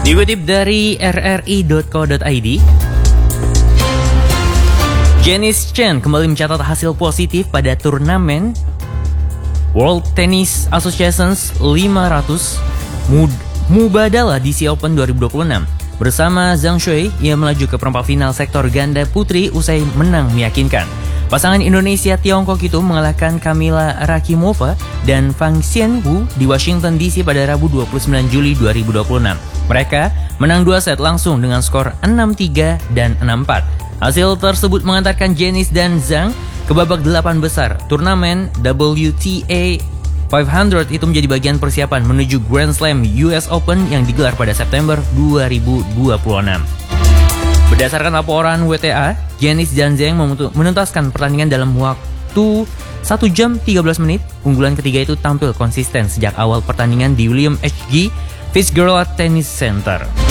Dikutip dari rri.co.id, Janice Chen kembali mencatat hasil positif pada turnamen World Tennis Association's 500 Mubadala DC Open 2026. Bersama Zhang Shuai, ia melaju ke perempat final sektor ganda putri usai menang meyakinkan. Pasangan Indonesia-Tiongkok itu mengalahkan Kamila Rakimova dan Fang Xianwu di Washington DC pada Rabu 29 Juli 2026. Mereka menang 2 set langsung dengan skor 6-3 dan 6-4. Hasil tersebut mengantarkan Janice dan Zhang ke babak 8 besar. Turnamen WTA 500 itu menjadi bagian persiapan menuju Grand Slam US Open yang digelar pada September 2026. Berdasarkan laporan WTA, Janice dan Zhang menuntaskan pertandingan dalam waktu 1 jam 13 menit. Unggulan ketiga itu tampil konsisten sejak awal pertandingan di William H.G. Fitzgerald Tennis Center.